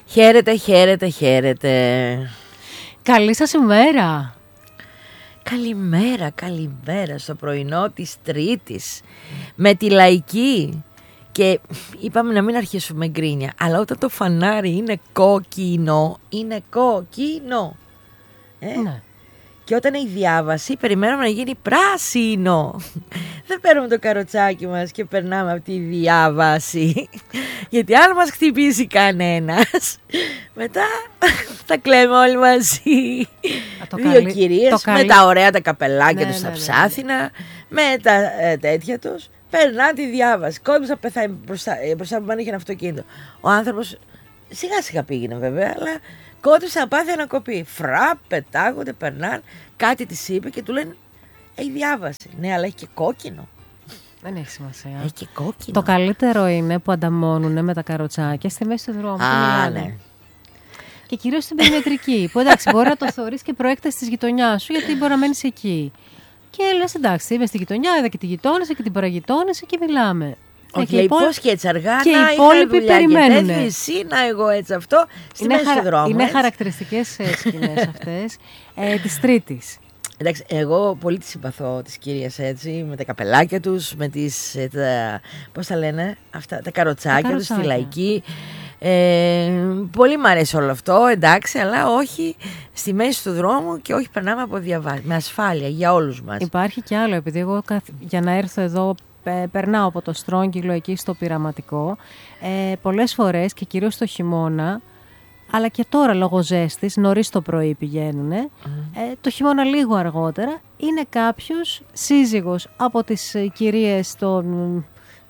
Χαίρετε, χαίρετε, χαίρετε. Καλή σας ημέρα. Καλημέρα, καλημέρα στο πρωινό της Τρίτης με τη Λαϊκή. Και είπαμε να μην αρχίσουμε γκρίνια, αλλά όταν το φανάρι είναι κόκκινο, είναι κόκκινο. Ναι. Και όταν η διάβαση περιμένουμε να γίνει πράσινο. Δεν παίρνουμε το καροτσάκι μας και περνάμε από τη διάβαση. Γιατί αν μας χτυπήσει κανένας, μετά θα κλαίμε όλοι μαζί. Δύο κυρίες με τα ωραία τα καπελάκια τους στα ψάθινα, με τα τέτοια τους, περνάνε τη διάβαση. Κόμπης να πεθάει μπροστά από μάνα είχε ένα αυτοκίνητο. Ο άνθρωπος σιγά σιγά πήγαινε βέβαια, αλλά κόντυψε να πάθει ανακοπή. Φραπ, πετάγονται, περνάνε. Κάτι της είπε και του λένε έχει διάβαση. Ναι, αλλά έχει και κόκκινο. Δεν έχει σημασία. Έχει και κόκκινο. Το καλύτερο είναι που ανταμώνουν με τα καροτσάκια στη μέση του δρόμου. Ναι. Και κυρίως στην περιμετρική. Που εντάξει, μπορεί να το θεωρείς και προέκταση της γειτονιάς σου, γιατί μπορεί να μένεις εκεί. Και λες εντάξει, είμαι στη γειτονιά, είδα και τη γειτόνισσα και την παραγειτόνισσα και μιλάμε. Όχι, λέει πώς και έτσι αργά, και να οι υπόλοιποι περιμένουν. Εσύ, να εγώ έτσι αυτό, στη μέση του δρόμου. Είναι χαρακτηριστικές σκηνές αυτές της Τρίτης. Εντάξει, εγώ πολύ τη συμπαθώ τις κυρίες έτσι, με τα καπελάκια τους, με τις, πώς τα λένε, αυτά, τα καροτσάκια τους, στη Λαϊκή. Πολύ μου αρέσει όλο αυτό, εντάξει, αλλά όχι στη μέση του δρόμου και όχι περνάμε από διαβάσεις, με ασφάλεια για όλους μας. Υπάρχει κι άλλο, επειδή εγώ για να έρθω εδώ περνάω από το Στρόγγυλο εκεί στο Πειραματικό πολλές φορές και κυρίως το χειμώνα, αλλά και τώρα λόγω ζέστης, νωρίς το πρωί πηγαίνουν, το χειμώνα λίγο αργότερα, είναι κάποιος σύζυγος από τις κυρίες των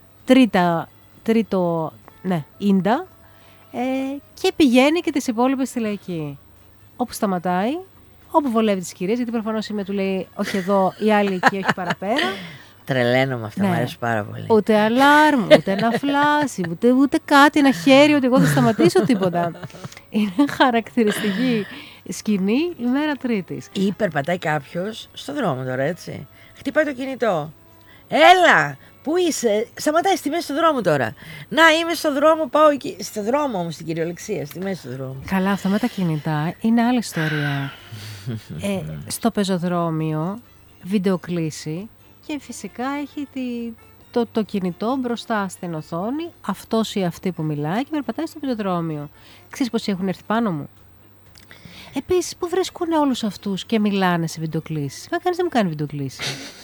τρίτο Ίντα και πηγαίνει και τις υπόλοιπες στη Λαϊκή. Όπου σταματάει, όπου βολεύει τις κυρίες, γιατί προφανώς του λέει όχι εδώ, η άλλη εκεί, όχι παραπέρα. Τρελαίνω με αυτά, μου αρέσει πάρα πολύ. Ούτε αλάρμ, ούτε ένα φλάσι, ούτε κάτι, ένα χέρι, ότι εγώ δεν σταματήσω τίποτα. Είναι χαρακτηριστική σκηνή ημέρα Τρίτης. Ή περπατάει κάποιος στο δρόμο τώρα, έτσι. Χτυπάει το κινητό. Έλα! Πού είσαι? Σταματάει στη μέση του δρόμου τώρα. Να, είμαι στο δρόμο, πάω εκεί. Στο δρόμο όμως, στην κυριολεξία, στη μέση του δρόμου. Καλά, αυτά με τα κινητά είναι άλλη ιστορία. Στο πεζοδρόμιο, βιντεοκλήση. Και φυσικά έχει το κινητό μπροστά στην οθόνη, αυτός ή αυτή που μιλάει και περπατάει στο πεζοδρόμιο. Ξέρεις πόσοι έχουν έρθει πάνω μου? Επίσης, που βρίσκουν όλους αυτούς και μιλάνε σε βιντεοκλήσεις? Κανείς δεν μου κάνει βιντεοκλήση.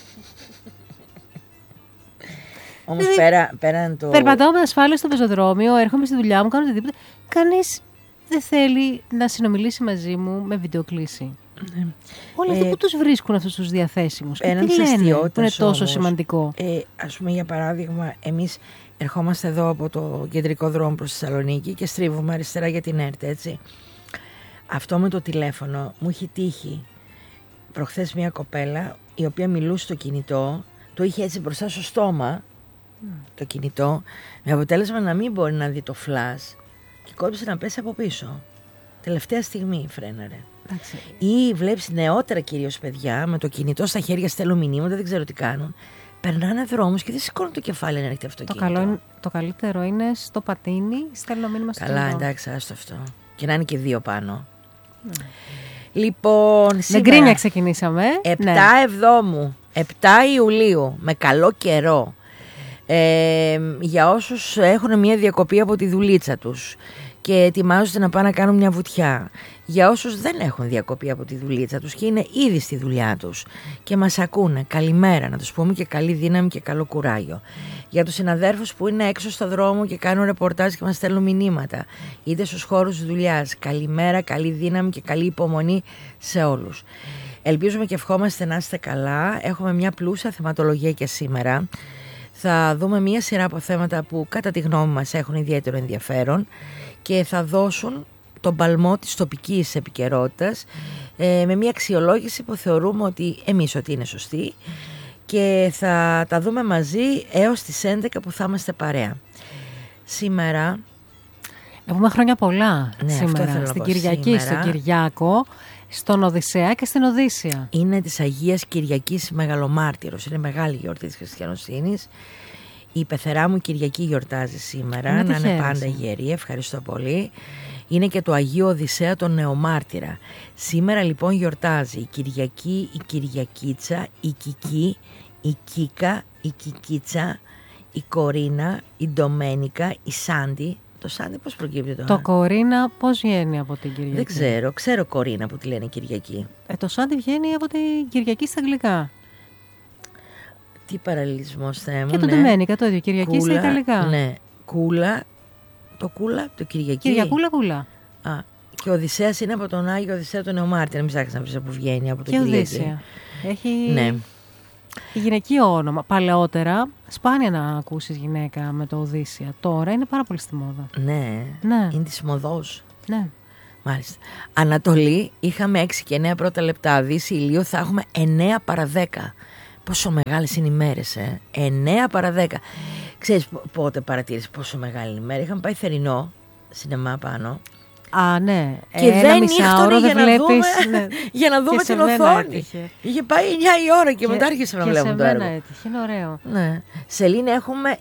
Όμως πέραν το... Περπατάω με ασφάλεια στο πεζοδρόμιο, έρχομαι στη δουλειά μου, κάνω οτιδήποτε. Κανείς δεν θέλει να συνομιλήσει μαζί μου με βιντεοκλήση. Όλοι αυτοί που τους βρίσκουν αυτούς τους διαθέσιμους και τι λένε που είναι τόσο όμως σημαντικό. Ας πούμε για παράδειγμα, εμείς ερχόμαστε εδώ από το κεντρικό δρόμο προς τη Θεσσαλονίκη και στρίβουμε αριστερά για την ΕΡΤ, έτσι. Αυτό με το τηλέφωνο μου έχει τύχει προχθές μια κοπέλα η οποία μιλούσε στο κινητό, το είχε έτσι μπροστά στο στόμα το κινητό, με αποτέλεσμα να μην μπορεί να δει το φλας και κόντυψε να πέσει από πίσω. Τελευταία στιγμή φρέναρε. Ή βλέπεις νεότερα κυρίως παιδιά με το κινητό στα χέρια, στέλνουν μηνύματα, δεν ξέρω τι κάνουν. Περνάνε δρόμους και δεν σηκώνουν το κεφάλι να έρχεται αυτοκίνητο. Το καλύτερο είναι στο πατίνι, στέλνω μήνυμα στο κινητό. Καλά, εντάξει, άστο αυτό. Και να είναι και δύο πάνω. Λοιπόν, με γκρίνια ξεκινήσαμε. 7 Ιουλίου, με καλό καιρό. Για όσους έχουν μια διακοπή από τη δουλίτσα τους και ετοιμάζονται να πάνε να κάνουν μια βουτιά. Για όσους δεν έχουν διακοπή από τη δουλίτσα τους και είναι ήδη στη δουλειά τους και μας ακούνε, καλημέρα, να τους πούμε και καλή δύναμη και καλό κουράγιο. Για τους συναδέρφους που είναι έξω στο δρόμο και κάνουν ρεπορτάζ και μας στέλνουν μηνύματα, είτε στους χώρους δουλειάς, καλημέρα, καλή δύναμη και καλή υπομονή σε όλους. Ελπίζουμε και ευχόμαστε να είστε καλά. Έχουμε μια πλούσια θεματολογία και σήμερα. Θα δούμε μια σειρά από θέματα που κατά τη γνώμη μας έχουν ιδιαίτερο ενδιαφέρον και θα δώσουν τον παλμό της τοπικής επικαιρότητας με μια αξιολόγηση που θεωρούμε ότι εμείς ότι είναι σωστή και θα τα δούμε μαζί έως τις 11 που θα είμαστε παρέα. Σήμερα... Να πούμε χρόνια πολλά σήμερα, στην Κυριακή, σήμερα, στον Κυριάκο, στον Οδυσσέα και στην Οδύσσια. Είναι της Αγίας Κυριακής Μεγαλομάρτυρος, είναι μεγάλη γιορτή της χριστιανοσύνης. Η πεθερά μου Κυριακή γιορτάζει σήμερα, να είναι πάντα γερή, ευχαριστώ πολύ. είναι και το Αγίου Οδυσσέα τον Νεομάρτυρα. Σήμερα λοιπόν γιορτάζει η Κυριακή, η Κυριακίτσα, η Κική, η Κίκα, η Κικίτσα, η Κορίνα, η Ντομένικα, η Σάντι. Το Σάντι πώς προκύπτει τώρα? Το Κορίνα πώς βγαίνει από την Κυριακή? Δεν ξέρω. Ξέρω Κορίνα που τη λένε Κυριακή. Το Σάντι βγαίνει από την Κυριακή στα αγγλικά. Τι παραλληλισμός, Θεέ μου. Και το Ντομένικα το ίδιο. Κυριακή στα Ιταλικά. Ναι. Κούλα. Το Κούλα, το Κυριακή. Κυριακούλα κούλα. Και ο Οδυσσέας είναι από τον Άγιο Οδυσσέα τον Νεομάρτυρα. Μην ψάξεις να βρεις που βγαίνει από τον Κυριακή. Και Οδύσσια. Έχει ναι. γυναικείο όνομα. Παλαιότερα, σπάνια να ακούσεις γυναίκα με το Οδύσσια. Τώρα είναι πάρα πολύ στη μόδα. Ναι. Είναι της μοδός. Ναι. Μάλιστα. Ανατολή είχαμε 6 και 9 πρώτα λεπτά. Δύση ηλίου θα έχουμε 9 παρά 10. Πόσο μεγάλες είναι οι μέρες, 9 παρά 10. Ξέρεις πότε παρατήρησες πόσο μεγάλη είναι η μέρα? Είχαμε πάει θερινό σινεμά πάνω. Ναι. Και δεν ήρθανε για να δούμε την οθόνη. Είχε πάει 9 η ώρα και μετά άρχισε να βλέπουμε το έργο. Έτυχε, είναι ωραίο. Ναι. Σελήνη έχουμε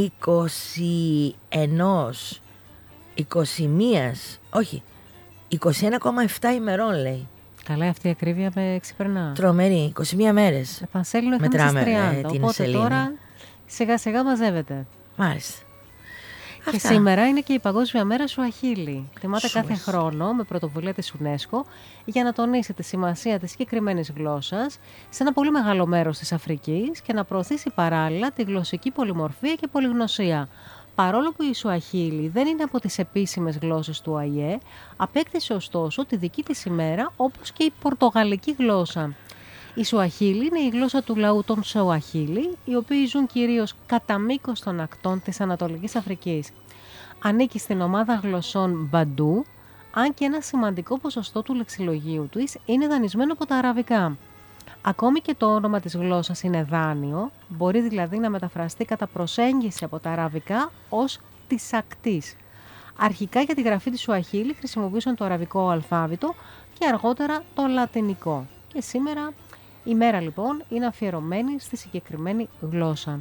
21,7 ημερών λέει. Καλά, αυτή η ακρίβεια με ξεπερνά. Τρομερή, 21 μέρες. Επανσέλινο είχαμε στις 30, οπότε τώρα σιγά σιγά μαζεύεται. Μάλιστα. Και σήμερα είναι και η Παγκόσμια Μέρα Σουαχίλι. Τιμάται κάθε χρόνο με πρωτοβουλία της UNESCO για να τονίσει τη σημασία της συγκεκριμένης γλώσσας σε ένα πολύ μεγάλο μέρος της Αφρικής και να προωθήσει παράλληλα τη γλωσσική πολυμορφία και πολυγνωσία. Παρόλο που η Σουαχίλι δεν είναι από τις επίσημες γλώσσες του ΟΑΙΕ, απέκτησε ωστόσο τη δική της ημέρα όπως και η πορτογαλική γλώσσα. Η Σουαχίλι είναι η γλώσσα του λαού των Σουαχίλι, οι οποίοι ζουν κυρίως κατά μήκος των ακτών της Ανατολικής Αφρικής. Ανήκει στην ομάδα γλωσσών Μπαντού, αν και ένα σημαντικό ποσοστό του λεξιλογίου της είναι δανεισμένο από τα αραβικά. Ακόμη και το όνομα της γλώσσας είναι δάνειο, μπορεί δηλαδή να μεταφραστεί κατά προσέγγιση από τα αραβικά ως της ακτής. Αρχικά για τη γραφή της Σουαχίλι χρησιμοποιούσαν το αραβικό αλφάβητο και αργότερα το λατινικό. Και σήμερα η μέρα λοιπόν είναι αφιερωμένη στη συγκεκριμένη γλώσσα.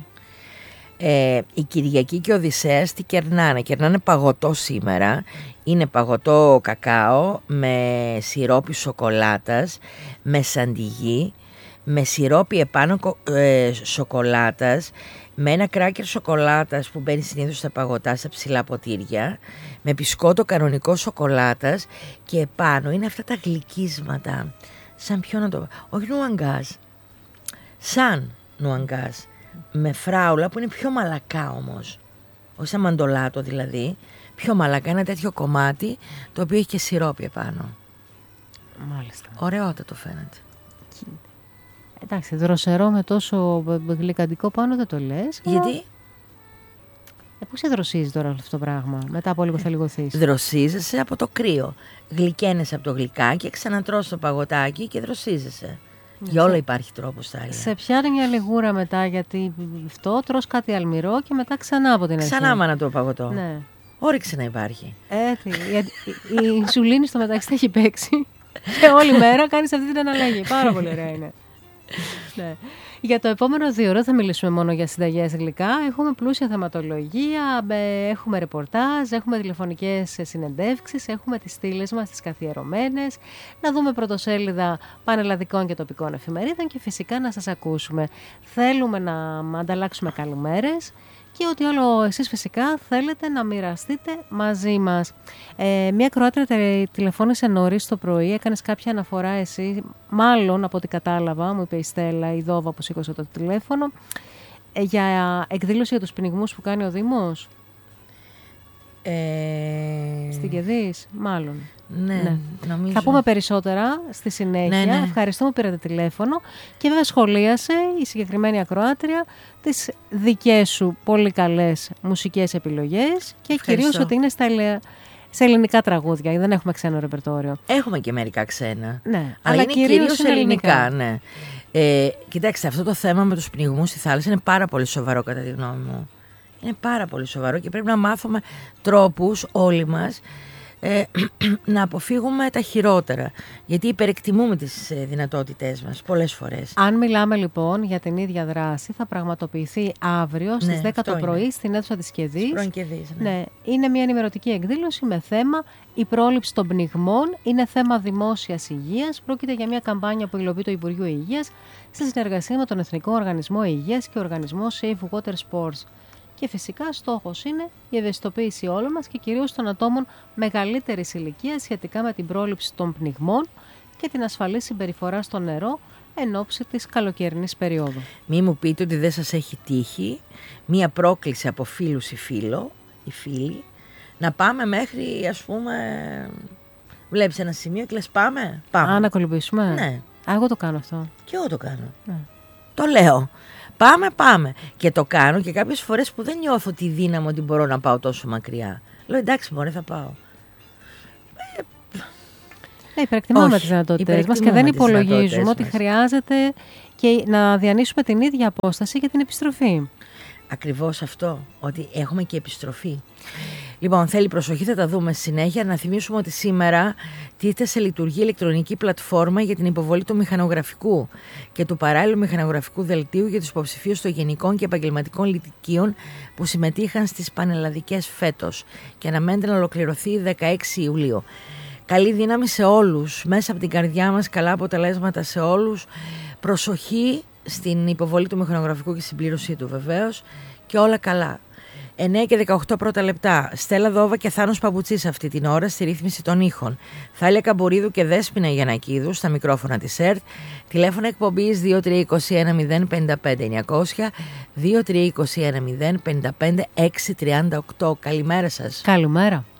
Η Κυριακή και ο Οδυσσέας τι κερνάνε? Κερνάνε παγωτό σήμερα. Είναι παγωτό κακάο με σιρόπι σοκολάτας, με σαντιγί, με σιρόπι επάνω σοκολάτας, με ένα κράκερ σοκολάτας που μπαίνει συνήθως στα παγωτά, στα ψηλά ποτήρια, με μπισκότο κανονικό σοκολάτας και επάνω είναι αυτά τα γλυκίσματα. Σαν ποιο να το... Όχι νουαγκάζ. Σαν νουαγκάζ. Με φράουλα που είναι πιο μαλακά όμως. Όχι σαν μαντολάτο δηλαδή. Πιο μαλακά, ένα τέτοιο κομμάτι το οποίο έχει και σιρόπι επάνω. Μάλιστα. Ωραιότατο φαίνεται. Εντάξει, δροσερό με τόσο γλυκαντικό πάνω δεν το λες. Γιατί? Πού σε δροσίζει τώρα αυτό το πράγμα? Μετά από λίγο θα λιγωθείς. Δροσίζεσαι από το κρύο. Γλυκαίνεσαι από το γλυκάκι, ξανατρως το παγωτάκι και δροσίζεσαι. Για όλα υπάρχει τρόπος, θα έλεγα. Σε πιάνει μια λιγούρα μετά, γιατί αυτό τρως κάτι αλμυρό και μετά ξανά από την αρχή. Ξανά μάνα το παγωτό. Ναι. Όρεξη να υπάρχει. Η ινσουλίνη στο μεταξύ έχει παίξει και όλη μέρα κάνεις αυτή την αναλλαγή. Πάρα πολύ ωραία είναι. Ναι. Για το επόμενο 2 ώρες θα μιλήσουμε μόνο για συνταγές γλυκά. Έχουμε πλούσια θεματολογία, έχουμε ρεπορτάζ, έχουμε τηλεφωνικές συνεντεύξεις, έχουμε τις στήλες μας, τις καθιερωμένες, να δούμε πρωτοσέλιδα πανελλαδικών και τοπικών εφημερίδων και φυσικά να σας ακούσουμε. Θέλουμε να ανταλλάξουμε καλημέρες και ό,τι άλλο εσείς φυσικά θέλετε να μοιραστείτε μαζί μας. Μια Κροάτρια τηλεφώνησε νωρίς το πρωί, έκανες κάποια αναφορά εσύ, μάλλον από ό,τι κατάλαβα, μου είπε η Στέλλα, η Δόβα που σήκωσε το τηλέφωνο, για εκδήλωση για τους πνιγμούς που κάνει ο Δήμος. Στην Κεδής, μάλλον. Ναι, νομίζω. Θα πούμε περισσότερα στη συνέχεια. Ναι. Ευχαριστούμε που πήρατε τηλέφωνο και βέβαια σχολίασε η συγκεκριμένη ακροάτρια τις δικές σου πολύ καλές μουσικές επιλογές και κυρίως ότι είναι σε ελληνικά τραγούδια, δεν έχουμε ξένο ρεπερτόριο. Έχουμε και μερικά ξένα. Ναι, αλλά είναι κυρίως ελληνικά. Ναι. Κοιτάξτε, αυτό το θέμα με τους πνιγμούς στη θάλασσα είναι πάρα πολύ σοβαρό κατά τη γνώμη μου. Είναι πάρα πολύ σοβαρό και πρέπει να μάθουμε τρόπους όλοι μας να αποφύγουμε τα χειρότερα, γιατί υπερεκτιμούμε τις δυνατότητές μας πολλές φορές. Αν μιλάμε λοιπόν για την ίδια δράση, θα πραγματοποιηθεί αύριο στις 10 το πρωί στην αίθουσα της Κεδής. Ναι, είναι μια ενημερωτική εκδήλωση με θέμα η πρόληψη των πνιγμών. Είναι θέμα δημόσιας υγείας. Πρόκειται για μια καμπάνια που υλοποιεί το Υπουργείο Υγείας σε συνεργασία με τον Εθνικό Οργανισμό Υγείας και Οργανισμό Safe Water Sports. Και φυσικά στόχος είναι η ευαισθητοποίηση όλων μας και κυρίως των ατόμων μεγαλύτερης ηλικίας σχετικά με την πρόληψη των πνιγμών και την ασφαλή συμπεριφορά στο νερό εν ώψη της καλοκαιρινής περίοδου. Μη μου πείτε ότι δεν σας έχει τύχει μία πρόκληση από φίλους ή φίλοι να πάμε μέχρι, ας πούμε, βλέπεις ένα σημείο και λες πάμε. Να κολυμπήσουμε. Ναι. Εγώ το κάνω αυτό. Και εγώ το κάνω. Ναι. Το λέω. Πάμε. Και το κάνω και κάποιες φορές που δεν νιώθω τη δύναμη ότι μπορώ να πάω τόσο μακριά. Λέω εντάξει μωρέ, θα πάω. Υπερεκτιμάμε τις δυνατότητες μας και δεν υπολογίζουμε ότι χρειάζεται και να διανύσουμε την ίδια απόσταση για την επιστροφή. Ακριβώς αυτό, ότι έχουμε και επιστροφή. Λοιπόν, θέλει προσοχή, θα τα δούμε συνέχεια. Να θυμίσουμε ότι σήμερα τίθεται σε λειτουργία ηλεκτρονική πλατφόρμα για την υποβολή του μηχανογραφικού και του παράλληλου μηχανογραφικού δελτίου για τους υποψηφίους των γενικών και επαγγελματικών λυκείων που συμμετείχαν στις πανελλαδικές φέτος και αναμένεται να ολοκληρωθεί 16 Ιουλίου. Καλή δύναμη σε όλους, μέσα από την καρδιά μας, καλά αποτελέσματα σε όλους. Προσοχή στην υποβολή του μηχανογραφικού και συμπλήρωσή του βεβαίως και όλα καλά. 9 και 18 πρώτα λεπτά. Στέλλα Δόβα και Θάνος Παπουτσής αυτή την ώρα στη ρύθμιση των ήχων. Θάλια Καμπορίδου και Δέσποινα Γιαννακίδου στα μικρόφωνα της ΕΡΤ. Τηλέφωνα εκπομπής 2321 055 900, 2321 055 638. Καλημέρα σας. Καλημέρα.